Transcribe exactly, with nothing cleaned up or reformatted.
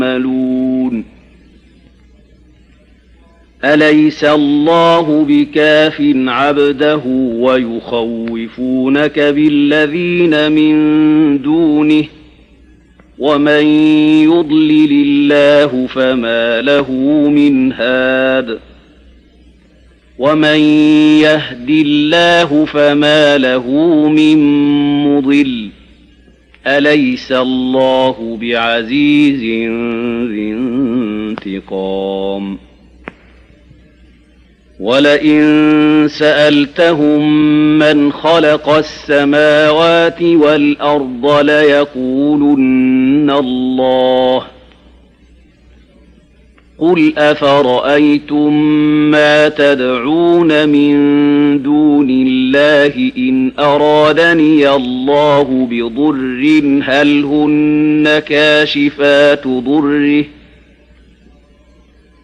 يعملون أليس الله بكاف عبده ويخوفونك بالذين من دونه ومن يضلل الله فما له من هاد ومن يهد الله فما له من مضل أليس الله بعزيز ذي انتقام ولئن سألتهم من خلق السماوات والأرض ليقولن الله قل أفرأيتم ما تدعون من دون الله إن أرادني الله بضر هل هن كاشفات ضره